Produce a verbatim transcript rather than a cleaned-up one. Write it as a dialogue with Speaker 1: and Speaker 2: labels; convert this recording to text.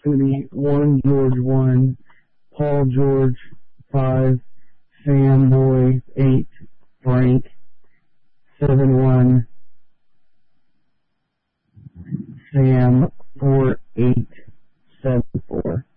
Speaker 1: going to be one George one, Paul George five, Sam Boy eight, Frank seven one, Sam four eight seven four.